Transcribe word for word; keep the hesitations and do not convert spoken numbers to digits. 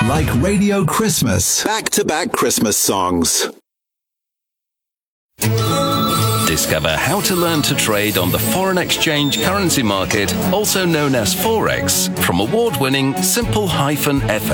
Like Radio Christmas. Back-to-back Christmas songs. Discover how to learn to trade on the foreign exchange currency market, also known as Forex, from award-winning Simple F